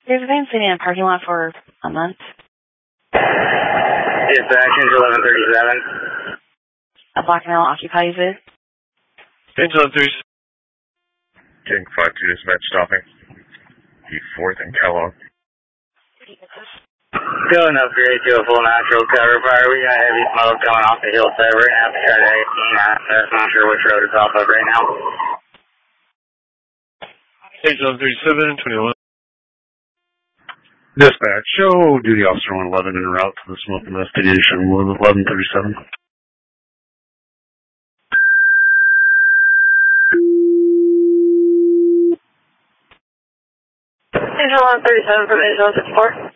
There's been sitting in a parking lot for a month. Dispatch, 1137. A black male occupies it. Angel 3. King 52 dispatch stopping. E4th and Kellogg. Going upgrade to a full natural cover fire. We got heavy smoke coming off the hillside. We're going to have to try to 18 access. Not sure which road it's off of right now. Angel 37, 21. Dispatch, show duty officer 111 en route to the smoke investigation with 1137. Angel 137 from Angel 64.